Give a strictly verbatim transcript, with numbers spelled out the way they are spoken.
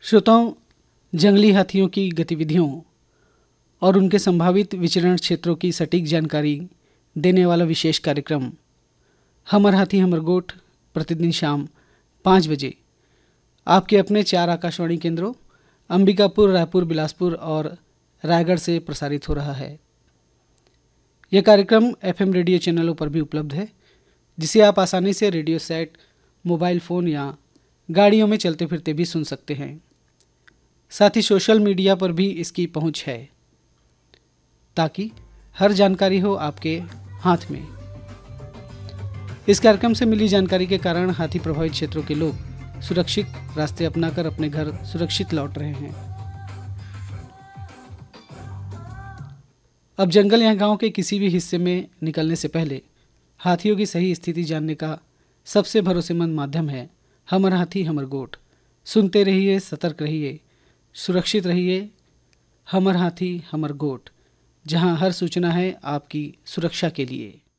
श्रोताओं, जंगली हाथियों की गतिविधियों और उनके संभावित विचरण क्षेत्रों की सटीक जानकारी देने वाला विशेष कार्यक्रम हमर हाथी हमर गोठ प्रतिदिन शाम पाँच बजे आपके अपने चार आकाशवाणी केंद्रों अंबिकापुर, रायपुर, बिलासपुर और रायगढ़ से प्रसारित हो रहा है। यह कार्यक्रम एफएम रेडियो चैनलों पर भी उपलब्ध है, जिसे आप आसानी से रेडियो सेट, मोबाइल फ़ोन या गाड़ियों में चलते फिरते भी सुन सकते हैं। साथ ही सोशल मीडिया पर भी इसकी पहुंच है, ताकि हर जानकारी हो आपके हाथ में। इस कार्यक्रम से मिली जानकारी के कारण हाथी प्रभावित क्षेत्रों के लोग सुरक्षित रास्ते अपनाकर अपने घर सुरक्षित लौट रहे हैं। अब जंगल या गांव के किसी भी हिस्से में निकलने से पहले हाथियों की सही स्थिति जानने का सबसे भरोसेमंद माध्यम है हमर हाथी हमर गोठ। सुनते रहिए, सतर्क रहिए, सुरक्षित रहिए। हमर हाथी हमर गोठ, जहां हर सूचना है आपकी सुरक्षा के लिए।